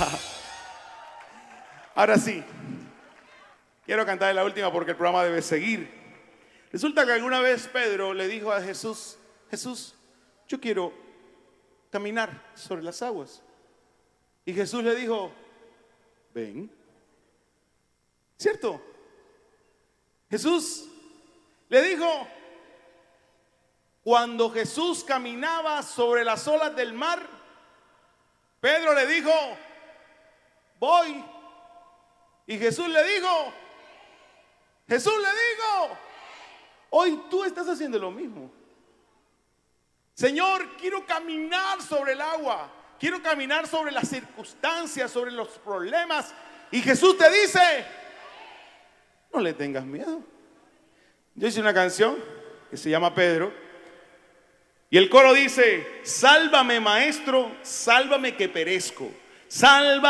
Ahora sí, quiero cantar la última porque el programa debe seguir. Resulta que alguna vez Pedro le dijo a Jesús: Jesús, yo quiero caminar sobre las aguas. Y Jesús le dijo: ven. ¿Cierto? Jesús le dijo, cuando Jesús caminaba sobre las olas del mar, Pedro le dijo: voy. Y Jesús le dijo, hoy tú estás haciendo lo mismo. Señor, quiero caminar sobre el agua, quiero caminar sobre las circunstancias, sobre los problemas. Y Jesús te dice: no le tengas miedo. Yo hice una canción que se llama Pedro, y el coro dice: sálvame, maestro, sálvame que perezco. Sálvame.